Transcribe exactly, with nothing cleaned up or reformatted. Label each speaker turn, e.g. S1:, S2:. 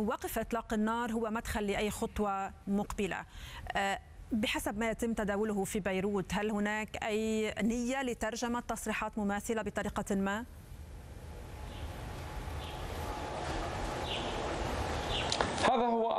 S1: وقف إطلاق النار هو مدخل لأي خطوة مقبلة. بحسب ما يتم تداوله في بيروت، هل هناك أي نية لترجمة تصريحات مماثلة بطريقة ما؟
S2: هذا هو